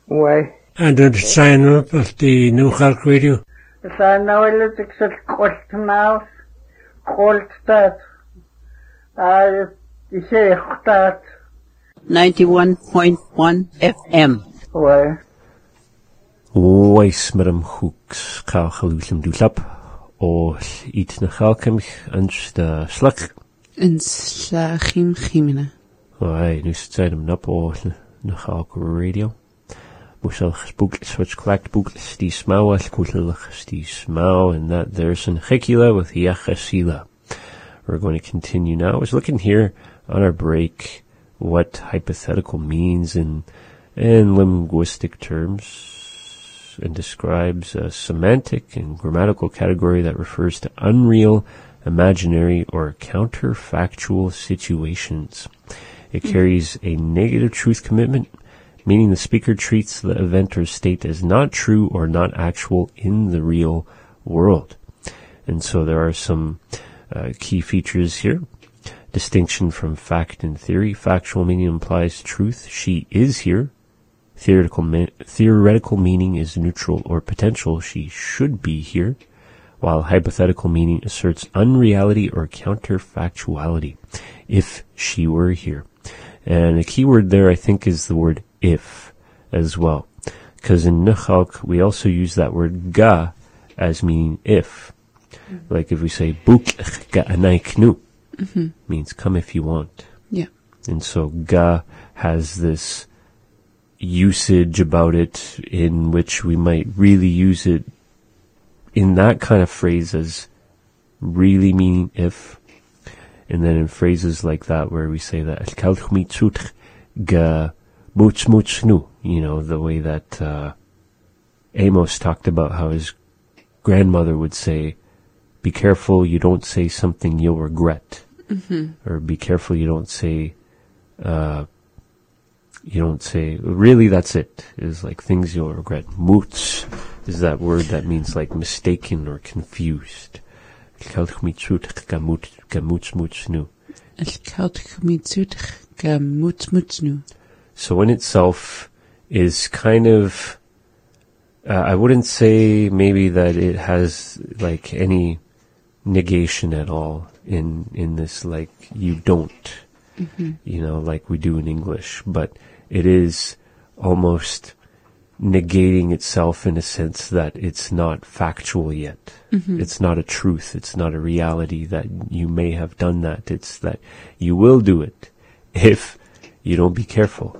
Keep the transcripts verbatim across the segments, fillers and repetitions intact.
Why? And did sign up at the New York Radio? So now I let it get cold now. Cold start. I say start. ninety-one point one F M. Why? Weis met hem hoeks ka geluidem doelap. O iets na galkem ans de slak. En slagim chimina. Wai, nu zit hem nap o na galk radio. Moest al gespook switch clacked book die smau as koetelig die smau and that there's an hekila with yachasila. We're going to continue now. I was looking here on our break what hypothetical means in in linguistic terms, and describes a semantic and grammatical category that refers to unreal, imaginary, or counterfactual situations. It mm. carries a negative truth commitment, meaning the speaker treats the event or state as not true or not actual in the real world. And so there are some uh, key features here. Distinction from fact and theory. Factual meaning implies truth. She is here. Theoretical, me- theoretical meaning is neutral or potential. She should be here. While hypothetical meaning asserts unreality or counterfactuality. If she were here. And a key word there, I think, is the word if as well. Because in Nukhalk, we also use that word ga as meaning if. Mm-hmm. Like if we say, buk ga anaiknu, mm-hmm. means come if you want. Yeah. And so ga has this usage about it in which we might really use it in that kind of phrase as really meaning if, and then in phrases like that where we say that ga much much nu, you know, the way that uh, Amos talked about how his grandmother would say, be careful you don't say something you'll regret, mm-hmm. or be careful you don't say uh You don't say, really that's it, is like things you'll regret. Muts is that word that means like mistaken or confused. So in itself is kind of, uh, I wouldn't say maybe that it has like any negation at all in, in this, like you don't, mm-hmm. you know, like we do in English, but it is almost negating itself in a sense that it's not factual yet. Mm-hmm. It's not a truth. It's not a reality that you may have done that. It's that you will do it if you don't be careful.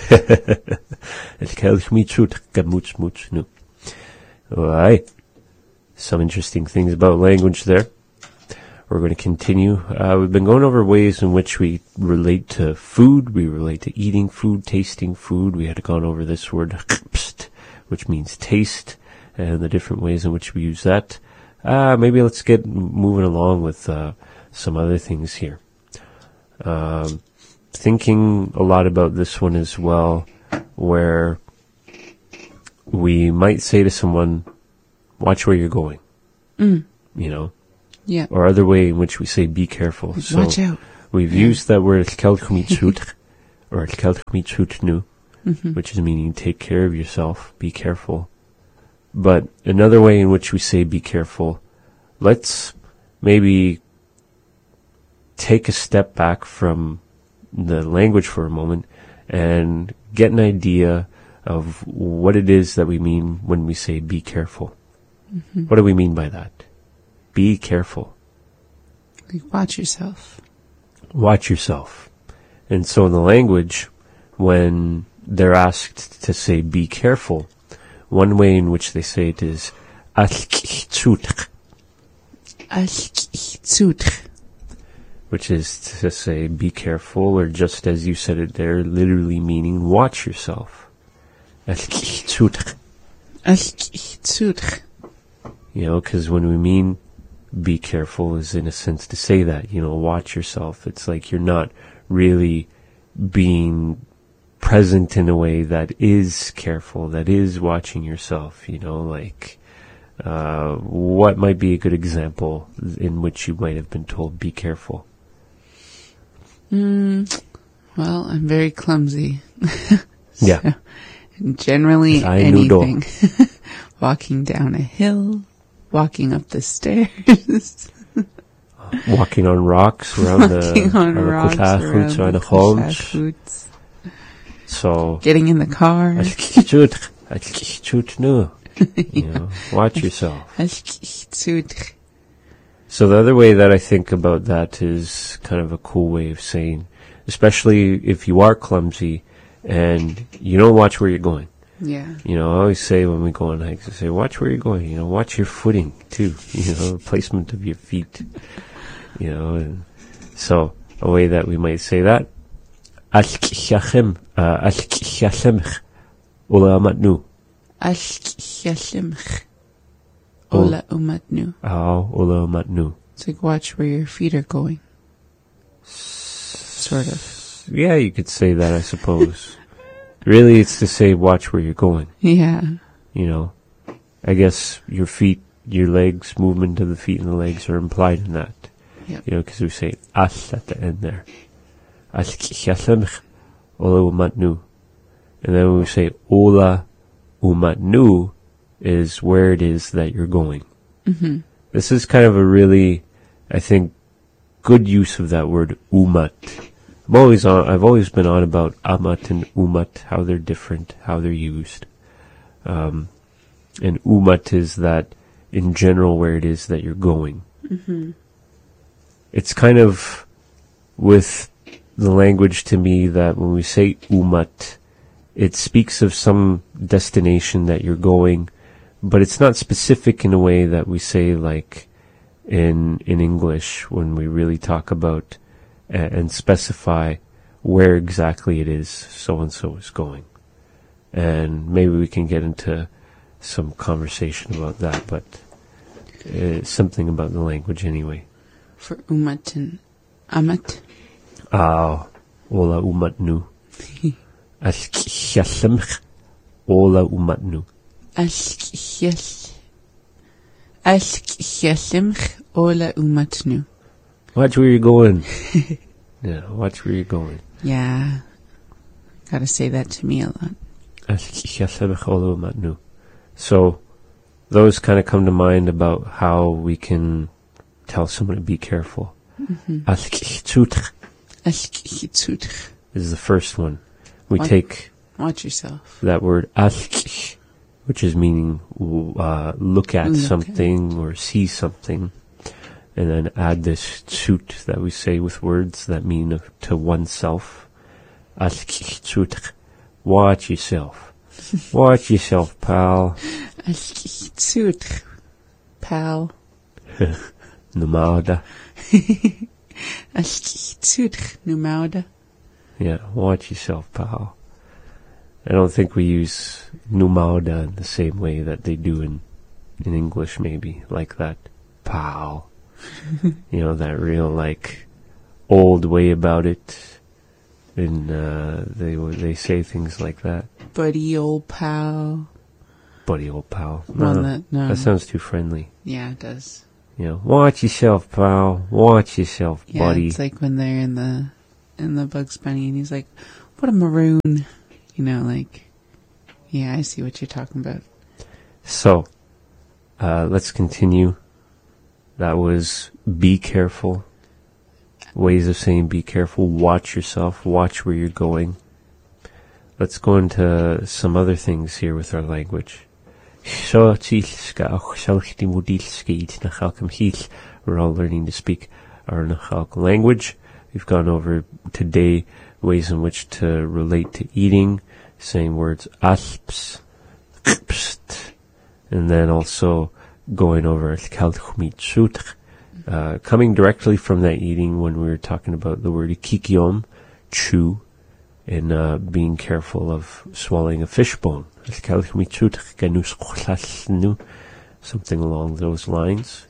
Alright. Some interesting things about language there. We're going to continue. Uh, we've been going over ways in which we relate to food. We relate to eating food, tasting food. We had gone over this word, which means taste, and the different ways in which we use that. Uh, maybe let's get moving along with uh, some other things here. Um, thinking a lot about this one as well, where we might say to someone, watch where you're going. Mm. You know? Yeah. Or other way in which we say be careful. So watch out. We've yeah. used that word or mm-hmm. which is meaning take care of yourself, be careful. But another way in which we say be careful, let's maybe take a step back from the language for a moment and get an idea of what it is that we mean when we say be careful. Mm-hmm. What do we mean by that? Be careful. Like watch yourself. Watch yourself. And so in the language, when they're asked to say be careful, one way in which they say it is which is to say be careful, or just as you said it there, literally meaning watch yourself. You know, because when we mean be careful is in a sense to say that, you know, watch yourself. It's like you're not really being present in a way that is careful, that is watching yourself, you know, like, uh, what might be a good example in which you might have been told be careful? Mm, well, I'm very clumsy. Yeah. So Generally I noodle. anything. Walking down a hill, walking up the stairs, Walking on rocks around walking the on around rocks the around Kutachut, around the the homes. Kutachut, So getting in the car. Alkichut, alkichut nu. You know, watch yourself. Alkichut. So the other way that I think about that is kind of a cool way of saying, especially if you are clumsy and you don't watch where you're going. Yeah. You know, I always say when we go on hikes, I say, watch where you're going. You know, watch your footing too. You know, the placement of your feet. You know, and so a way that we might say that, Alkichachem, Alkichachemch, Ola Amatnu. Alkichachemch, Ola Umatnu. Oh, Ola Amatnu. It's like watch where your feet are going. Sort of. Yeah, you could say that, I suppose. Really, it's to say watch where you're going. Yeah. You know, I guess your feet, your legs, movement of the feet and the legs are implied in that. Yep. You know, because we say as at the end there. Alkichachem, Ola Umatnu. And then when we say Ola Umatnu is where it is that you're going. Mm-hmm. This is kind of a really, I think, good use of that word umat. I'm always on, I've always been on about amat and umat, how they're different, how they're used. Um, and umat is that, in general, where it is that you're going. Mm-hmm. It's kind of with the language to me that when we say umat, it speaks of some destination that you're going, but it's not specific in a way that we say like in in English when we really talk about uh, and specify where exactly it is so-and-so is going. And maybe we can get into some conversation about that, but uh, something about the language anyway. For umat and amat. Ah, Ola Umatnu. Alkichachem, Ola Umatnu. Alkichach. Alkichachem, Ola Umatnu. Watch where you're going. Yeah, watch where you're going. Yeah. Gotta say that to me a lot. Alkichachem, Ola Umatnu. So, those kind of come to mind about how we can tell someone to be careful. Alkichut Alkichut. is the first one. We Watch- take Watch yourself. that word alkich, which is meaning uh, look at Look at. something or see something, and then add this tsut that we say with words that mean to oneself. Alkichut. Watch yourself. Watch yourself, pal. Alkichut. Pal. Numauda. Alkichut. Numauda. Yeah, watch yourself, pal. I don't think we use numauda in the same way that they do in, in English, maybe, like that. Pal. You know, that real, like, old way about it. And uh, they they say things like that. Buddy old pal. Buddy old pal. Well, that- no. that sounds too friendly. Yeah, it does. You know, watch yourself, pal. Watch yourself, Yeah, buddy. it's like when they're in the in the Bugs Bunny and he's like, what a maroon. You know, like, yeah, I see what you're talking about. So, uh, let's continue. That was be careful. Ways of saying be careful. Watch yourself. Watch where you're going. Let's go into some other things here with our language. We're all learning to speak our Nachalk language. We've gone over today ways in which to relate to eating, saying words asps, kpst, and then also going over uh, coming directly from that eating when we were talking about the word kikiom, chew, and uh, being careful of swallowing a fish bone. Something along those lines.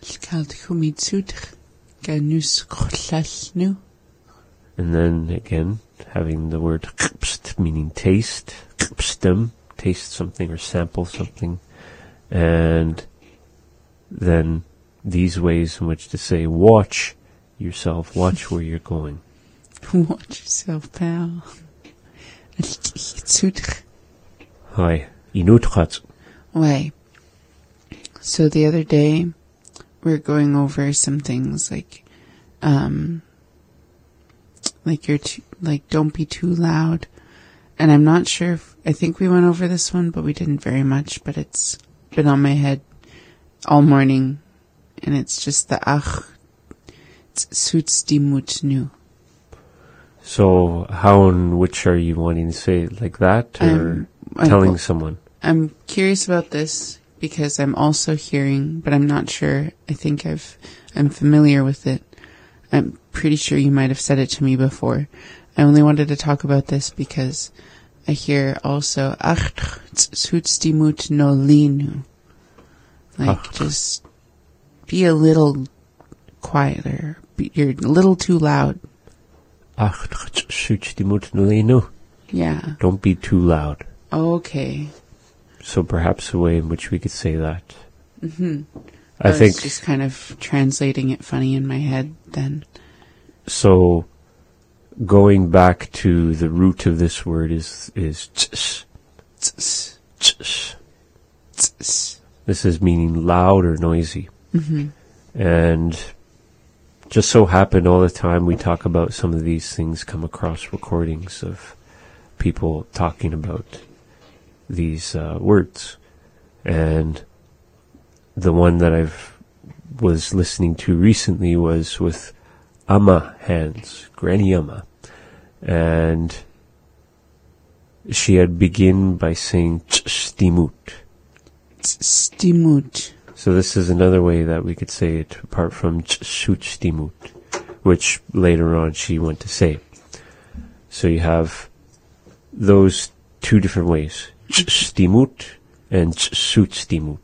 And then again, having the word kpst, meaning taste, kpstem, taste something or sample something. And then these ways in which to say watch yourself, watch where you're going. Watch yourself, pal. Hi. Inutgat. Why? So the other day, we were going over some things like, um, like you're too, like don't be too loud. And I'm not sure if, I think we went over this one, but we didn't very much, but it's been on my head all morning. And it's just the ach, suits die moed nu. So how and which are you wanting to say it? Like that, or I'm, telling I'm, someone? I'm curious about this because I'm also hearing, but I'm not sure. I think I've, I'm familiar with it. I'm pretty sure you might have said it to me before. I only wanted to talk about this because I hear also, ach, suits die moed no linu. Like, ach. Just be a little quieter. Be, you're a little too loud. Ach, suits die moed no linu. Yeah. Don't be too loud. Okay. So perhaps a way in which we could say that. Mm-hmm. I, I was think just kind of translating it funny in my head then. So going back to the root of this word is is tss, tss, tss, tss. This is meaning loud or noisy. Mm-hmm. And just so happen all the time we talk about some of these things, come across recordings of people talking about these uh, words. And the one that I've was listening to recently was with Amma hands, Granny Amma. And she had begin by saying stimut. Stimut. So this is another way that we could say it apart from shoot stimut, which later on she went to say. So you have those two different ways. Stimut and shoot stimut.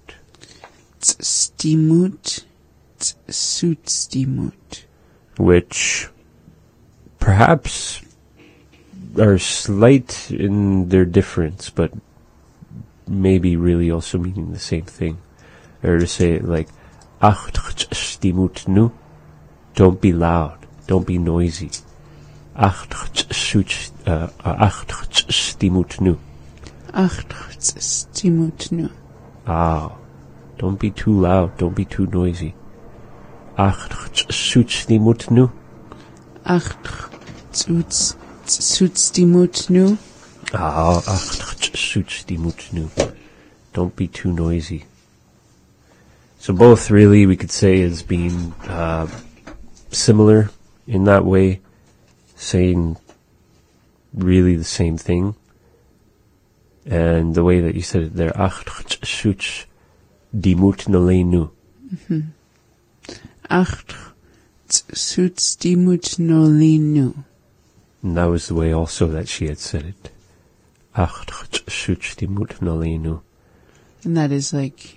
Stimut, shoot stimut. Which perhaps are slight in their difference, but maybe really also meaning the same thing. Or to say it like, ach, stimut nu, don't be loud, don't be noisy. Ach, stimut nu. Ach, stimut nu. Ah, don't be too loud, don't be too noisy. Ach, stimut nu. Ach, stimut nu. Ah, ach, stimut nu. Don't be too noisy. So both really we could say as being uh, similar in that way, saying really the same thing. And the way that you said it there, ach, shuch, dimut nolenu. Mm-hmm. Ach, shuch, dimut nolenu. And that was the way also that she had said it. Ach, shuch, dimut nolenu. And that is like,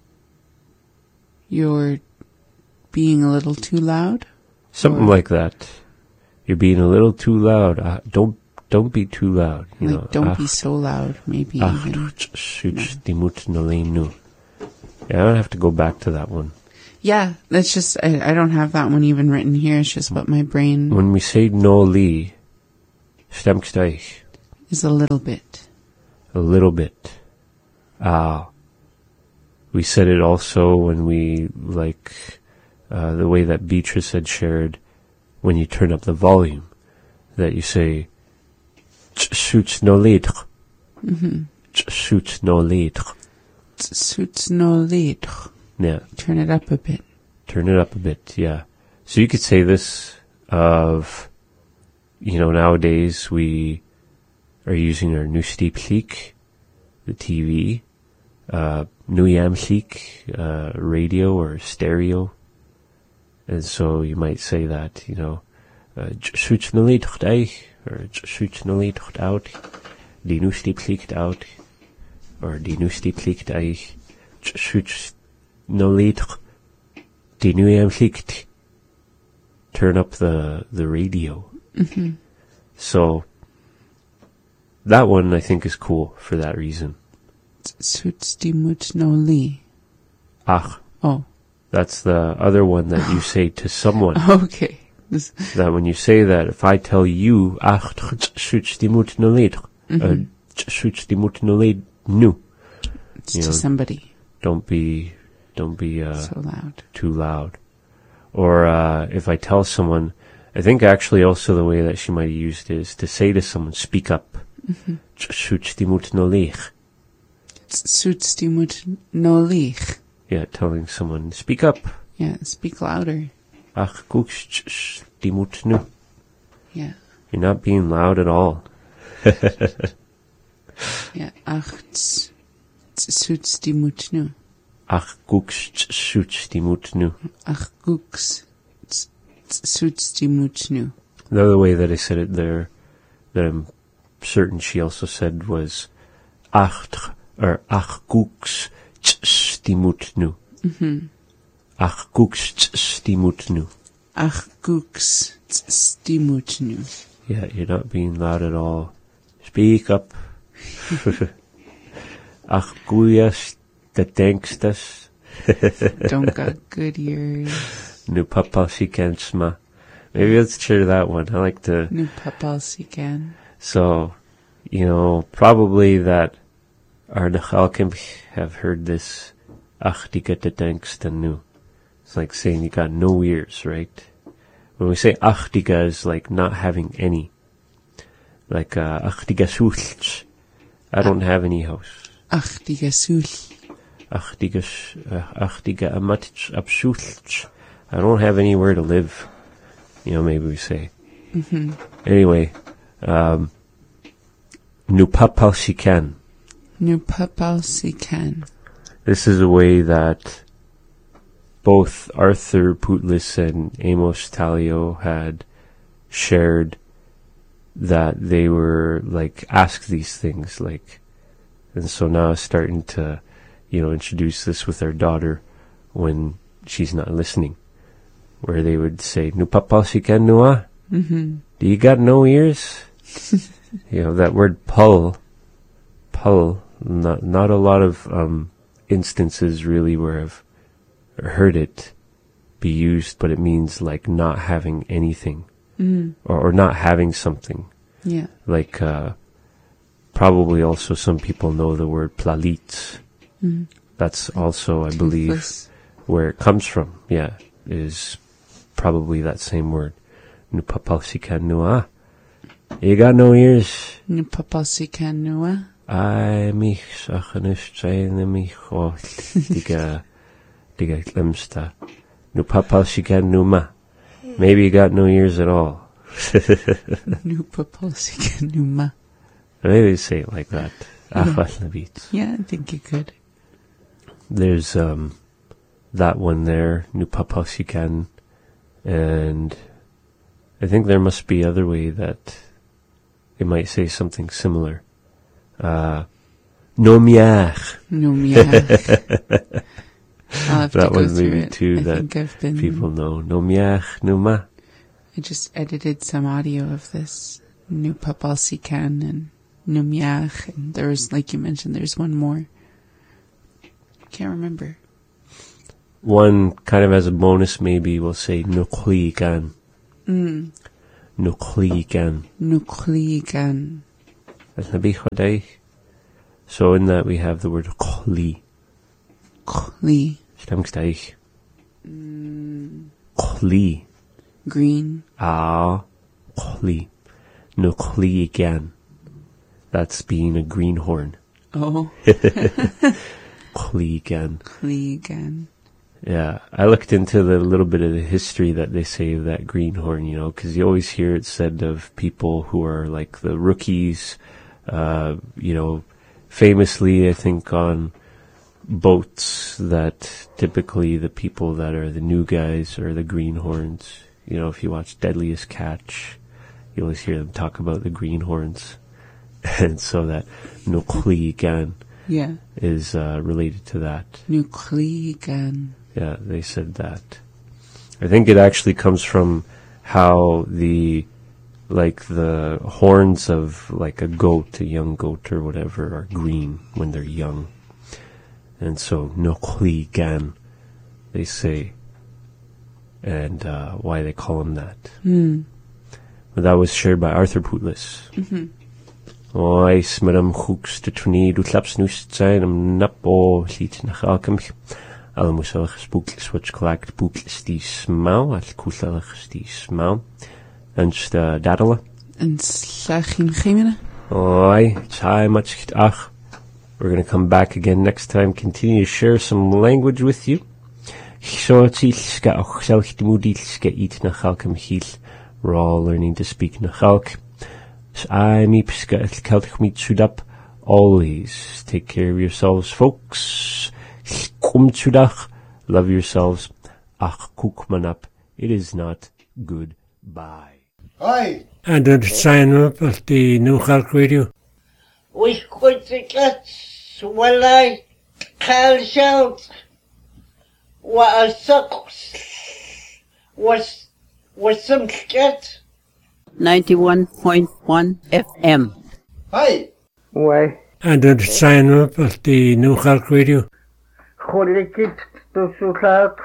you're being a little too loud? Something or? like that. You're being a little too loud. Uh, don't don't be too loud. You like know. don't Ach, be so loud. Maybe ach, even. shuch, dimut nolenu. Yeah, I don't have to go back to that one. Yeah, that's just, I, I don't have that one even written here. It's just what my brain... When we say no li, stemkst euch. Is a little bit. A little bit. Ah. We said it also when we, like, uh, the way that Beatrice had shared, when you turn up the volume, that you say, shoot no litre. Mm-hmm. Shoot no litre. Shoot no litre. Yeah. Turn it up a bit. Turn it up a bit, yeah. So you could say this of, you know, nowadays we are using our Nusti Plik, the T V, uh, Nuyam Plik, uh, radio or stereo. And so you might say that, you know, shoot no litre eich, or shoot no litre out, die Nusti Plikt out, or die Nusti Plikt eich, shoot no litre, die Nuyam Plikt. Turn up the, the radio. Mm-hmm. So, that one I think is cool for that reason. Suits die moed no li. Ach. Oh. That's the other one that you say to someone. Okay. This that when you say that, if I tell you, ach, suits die moed no litre, suits die moed no nu. It's You to know, somebody. Don't be, don't be, uh, So loud. too loud. Or, uh, if I tell someone, I think actually also the way that she might have used it is to say to someone, speak up. Suits die moet no leeg. Suits die moet no leeg. Yeah, telling someone, speak up. Yeah, speak louder. Ach, koeks, die moet nu. Yeah. You're not being loud at all. Yeah. Ach, tss, tss, suits die moet nu. Ach, koeks, suits die moet nu. Ach, koeks, tss, tss, suits die moet nu. The other way that I said it there, that I'm certain she also said was, ach, or ach, koeks, die moet nu. Mm-hmm. Ach, koeks, die moet nu. Ach, koeks, tss, die moet nu. Yeah, you're not being loud at all. Speak up. Ach, goeies, de denksters. Don't got good ears. Nu papa si kensma. Maybe let's share that one. I like to. Nu papa si can. So, you know, probably that our Nechalkim have heard this. Ach, die get de denksten nu. It's like saying you got no ears, right? When we say achtiga is like not having any. Like, uh, achtiga sulch. I don't have any house. Ach, die gesul. Achtiga, achtiga amatich absulch. I don't have anywhere to live. You know, maybe we say. Mm-hmm. Anyway, um, nu papal si can. Nu papa si can. This is a way that both Arthur Putlis and Amos Talio had shared that they were like asked these things, like, and so now I'm starting to, you know, introduce this with our daughter when she's not listening, where they would say, "Nu papa si can nua? Mm-hmm. Do you got no ears?" You know, that word pull, pull. Not not a lot of um, instances really where I've heard it be used, but it means like not having anything, Mm. or, or not having something. Yeah. Like uh, probably also some people know the word plalit. Mm. That's also, I believe, Toothless. where it comes from. Yeah, is probably that same word. Nu papalsika nua. You got no ears. Nu papa si can nua. I mich sachanis traine mich o diga diga glimsta. Nu papalsika numa. Maybe you got no ears at all. Nu papa si can numa. Maybe say it like that. Yeah. Achvat Levit. Yeah, I think you could. There's um that one there, Nu papalsikan, and I think there must be other way that it might say something similar. Uh, Nomiach. No, yeah. I'll have That to go one through maybe it. too I that think I've been. People know. Nomiach, Numa. I just edited some audio of this. Nu papal si can and Numiach, and there was, like you mentioned, there's one more. Can't remember. One kind of as a bonus maybe we'll say Nukligan. Mm. Nukligan. Nukligan. So in that we have the word Kli. Kli. Stamgsteich. Mm. Kli. Green. Ah, Kli. Nukligan. That's being a greenhorn. Oh. Kligan. Kligan. Yeah, I looked into the little bit of the history that they say of that greenhorn, you know, because you always hear it said of people who are like the rookies, uh, you know, famously, I think, on boats that typically the people that are the new guys are the greenhorns. You know, if you watch Deadliest Catch, you always hear them talk about the greenhorns. And so that Nukligan Yeah. is uh, related to that. Nukligan. Yeah, they said that. I think it actually comes from how the, like the horns of like a goat, a young goat or whatever, are green when they're young. And so, Nukligan, they say, and uh, why they call them that. Hmm. But that was shared by Arthur Putlis. Mm-hmm. Ois madam hooks de twenty do claps noose zijn am napo liet na galkemch. Alle moesalig spook switch collect book die smau al koesalig die smau. En sta daddelen. En slagin gemene? Oi, time much ach. We're gonna come back again next time, continue to share some language with you. So tilska och selch de moedilska eat na galkemch. We're all learning to speak na galk. I meepska el kelch meet sudap. Always take care of yourselves, folks. Kom tsudach. Love yourselves. Ach kukmanap. It is not good. Bye. Hi. And then sign up at the New York Radio. We could get when I called out what a suck was was some skit. ninety-one point one F M. Hi. Why? And then sign up at the New York Radio. Cholikit to sulat.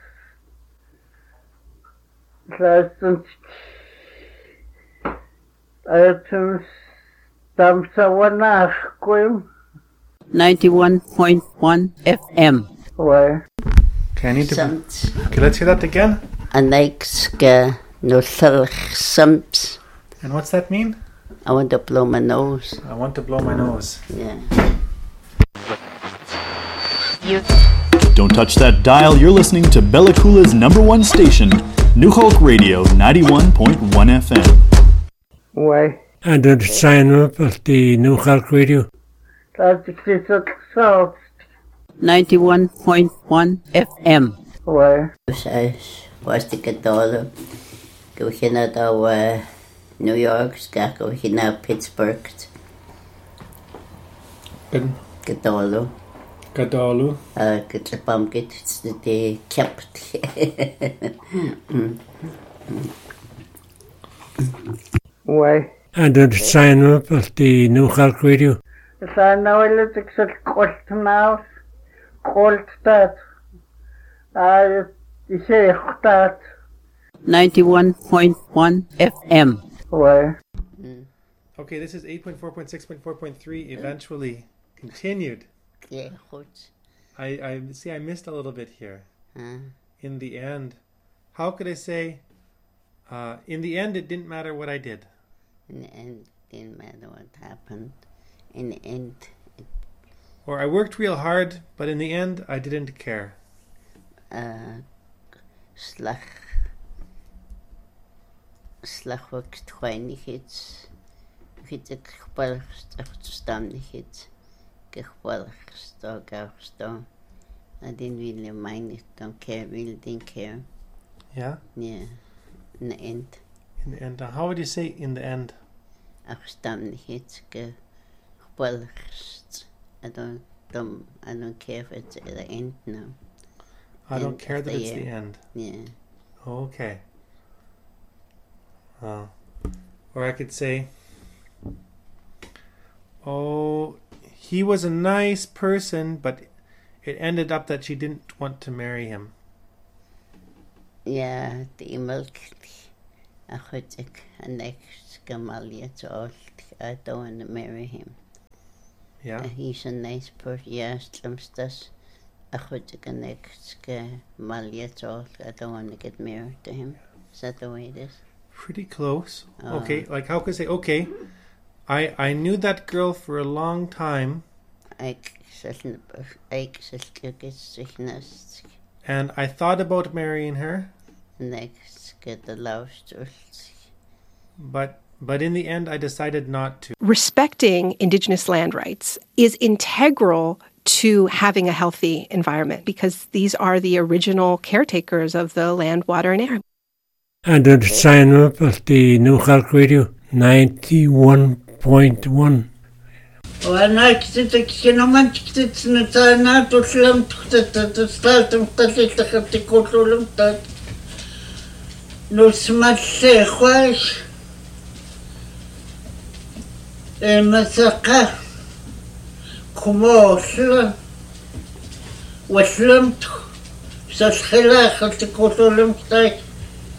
Last items Damsawanach Quim. ninety-one point one F M. Why? Okay, I need to. Sumps. Okay, let's hear that again. Anexka no sumps. And what's that mean? I want to blow my nose. I want to blow my nose. Yeah. Don't touch that dial. You're listening to Bella Kula's number one station, New Hulk Radio, ninety-one point one F M. Why? And then sign up at the New York Radio. That's the salt. ninety-one point one F M. Why? I was the Gadolo. Go here to New York, go here to Pittsburgh. Good. Gadolo. Gadalu. Uh, get a pumpkin, it's the kept. Why? And then sign up at the New York Radio. If I know a little bit cold now, cold that. I say that. ninety-one point one F M. Why? Okay, this is eight point four point six point four point three. Eventually continued. Yeah, good. I, I see. I missed a little bit here. Uh, In the end, how could I say? Uh, in the end, it didn't matter what I did. in the end, didn't matter what happened. In the end, it, Or I worked real hard, but in the end, I didn't care. uh, slag, slag ook twintigheid. Giet ik geweldigst, verstandigheid. Geweldigst, geweldigst. I didn't really mind it, don't care, really didn't care. Yeah. Yeah, in the end, In the end, uh, how would you say in the end? verstandigheid, geweldigst. I don't, don't, I don't care if it's at the end now. I don't End care of that the it's the year. end. Yeah. Okay. Uh, or I could say, oh, he was a nice person, but it ended up that she didn't want to marry him. Yeah, the milk. I heard it, and next Gamalia to I don't want to marry him. Yeah. Uh, he's a nice person. Yeah, slimstas. I heard it, and next Gamalia to I don't want to get married to him. Is that the way it is? Pretty close. Oh. Okay, like how could I say, okay, I I knew that girl for a long time, I I get and I thought about marrying her, next get the love story. but but in the end I decided not to. Respecting Indigenous land rights is integral to having a healthy environment because these are the original caretakers of the land, water, and air. And then sign up at the New York Radio, ninety-one point one. When I sit a kinoman, it's not a not to slam to the start of the little of the cultural that no smash say, why? A massacre. Como slam was slammed. Such hilach of the cultural that.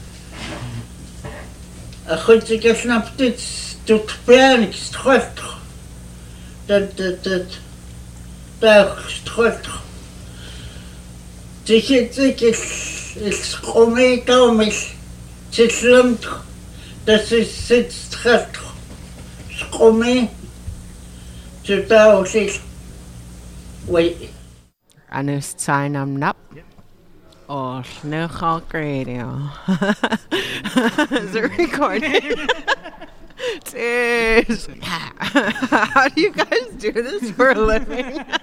I could get snapped it to panic, struck. dat dat dat daar strot dit ik is is komé daarmee zeslumt dat is zit strot komé zo daar is wait and it's time I'm up. Oh, New Hulk Radio. Is it recording? Jeez. How do you guys do this for a living?